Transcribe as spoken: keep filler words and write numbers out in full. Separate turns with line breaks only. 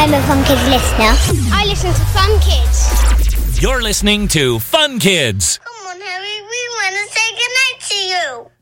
I'm a Fun Kids listener. I listen to Fun Kids.
You're listening to Fun Kids.
Come on, Harry, we want to say goodnight to you.